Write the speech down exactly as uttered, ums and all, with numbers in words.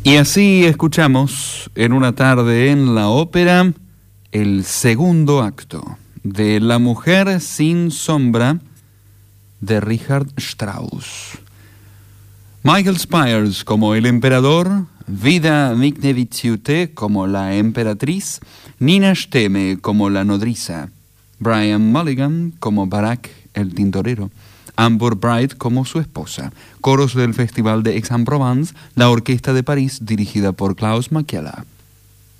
Y así escuchamos en una tarde en la ópera el segundo acto de La mujer sin sombra de Richard Strauss. Michael Spyers como el emperador, Vida Miknevičiūtė como la emperatriz, Nina Stemme como la nodriza, Brian Mulligan como Barak el tintorero, Amber Bright como su esposa. Coros del Festival de Aix-en-Provence, la Orquesta de París dirigida por Klaus Makiela.